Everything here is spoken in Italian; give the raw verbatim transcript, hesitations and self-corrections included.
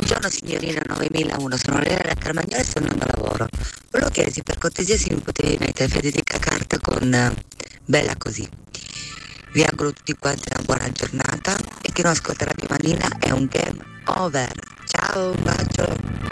Buongiorno signorina novemilauno, sono Lea da Carmagnole e sto andando a lavoro. Volevo chiedere se per cortesia se mi potevi mettere Federica Carta con eh, Bella così. Vi auguro tutti quanti una buona giornata e chi non ascolta Radio Manina è un game over. Ciao, un bacio.